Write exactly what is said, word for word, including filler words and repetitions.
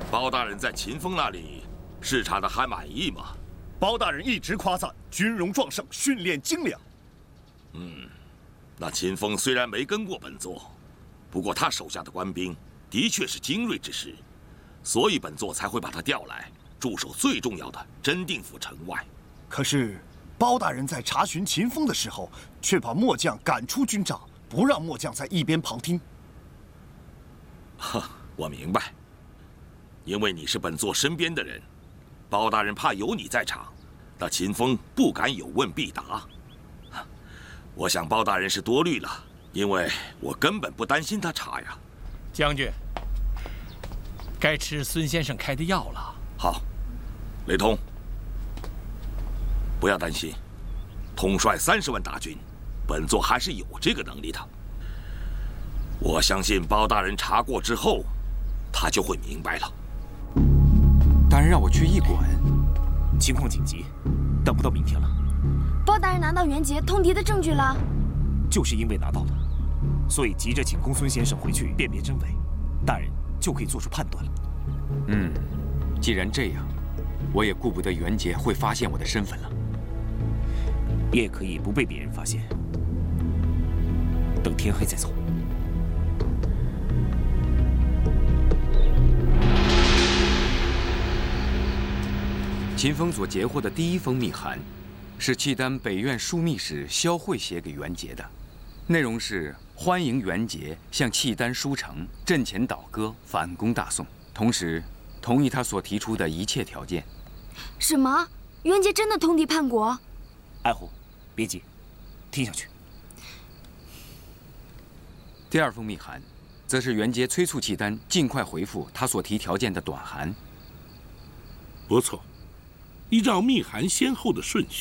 包大人在秦风那里视察的还满意吗？ 包大人一直夸赞军容壮盛，训练精良。 嗯，那秦风虽然没跟过本座，不过他手下的官兵的确是精锐之师，所以本座才会把他调来驻守最重要的真定府城外。 可是包大人在查询秦风的时候，却把末将赶出军帐，不让末将在一边旁听。 哈，我明白，因为你是本座身边的人，包大人怕有你在场，那秦风不敢有问必答。我想包大人是多虑了，因为我根本不担心他查呀。 将军，该吃孙先生开的药了。 好，雷通，不要担心，统帅三十万大军，本座还是有这个能力的。我相信包大人查过之后，他就会明白了。 大人让我去驿馆， 情况紧急，等不到明天了。 包大人拿到袁杰通敌的证据了， 就是因为拿到了，所以急着请公孙先生回去辨别真伪，大人就可以做出判断了。 嗯，既然这样，我也顾不得袁杰会发现我的身份了， 也可以不被别人发现，等天黑再走。 秦风所截获的第一封密函，是契丹北院枢密使萧慧写给袁杰的，内容是欢迎袁杰向契丹书城阵前倒戈，反攻大宋，同时同意他所提出的一切条件。 什么？袁杰真的通敌叛国？ 爱护，别急，听下去。 第二封密函，则是袁杰催促契丹尽快回复他所提条件的短函。 不错。依照密函先后的顺序，